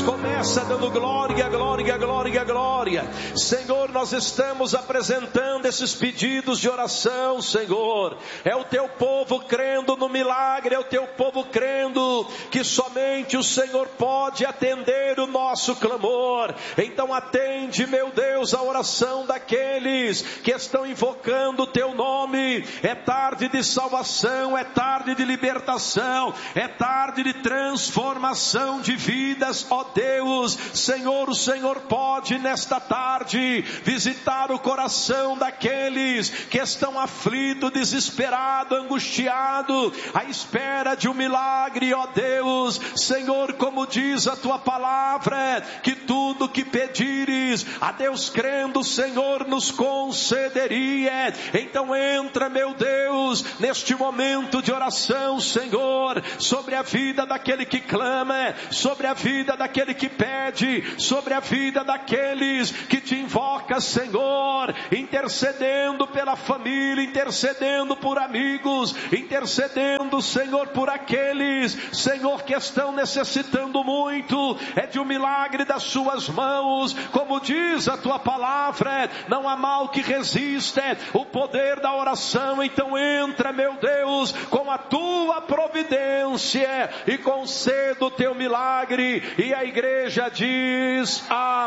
Começa dando glória, glória, glória, glória. Senhor, nós estamos apresentando esses pedidos de oração, Senhor. É o teu povo crendo no milagre, é o teu povo crendo que somente o Senhor pode atender o nosso clamor. Então atende, meu Deus, a oração daqueles que estão invocando o teu nome. É tarde de salvação, é tarde de libertação, é tarde de transformação de vidas, ó Deus. Senhor, o Senhor pode nesta tarde visitar o coração daqueles que estão aflitos, desesperados, angustiados, à espera de um milagre, ó Deus. Senhor, como diz a tua palavra, que tudo que pedires a Deus crendo, o Senhor nos concederia. Então entra, meu Deus, neste momento de oração, Senhor, sobre a vida daquele que clama, sobre a vida daquele que pede, sobre a vida daqueles que te invoca, Senhor, intercedendo pela família, intercedendo por amigos, intercedendo, Senhor, por aqueles, Senhor, que estão necessitando muito, é de um milagre das suas mãos, como diz a tua palavra, não há mal que resista, o poder da oração. Então entra, meu Deus, com a tua providência e conceda o teu milagre. E a igreja diz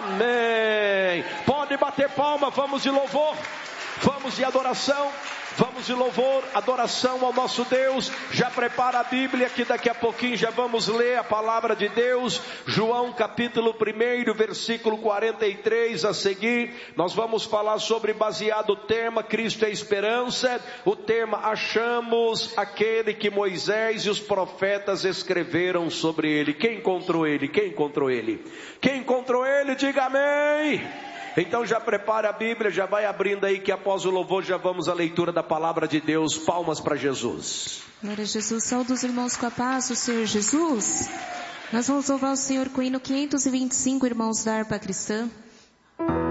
amém. Pode bater palma, vamos de louvor, vamos de adoração. Vamos de louvor, adoração ao nosso Deus. Já prepara a Bíblia que daqui a pouquinho já vamos ler a palavra de Deus. João capítulo 1, versículo 43 a seguir. Nós vamos falar sobre, baseado o tema Cristo é esperança, o tema achamos aquele que Moisés e os profetas escreveram sobre ele. Quem encontrou ele? Quem encontrou ele? Quem encontrou ele? Diga amém. Então já prepara a Bíblia, já vai abrindo aí que após o louvor já vamos à leitura da palavra de Deus. Palmas para Jesus. Glória a Jesus, saúde os irmãos com a paz do Senhor Jesus. Nós vamos louvar o Senhor com o hino 525, irmãos da harpa cristã.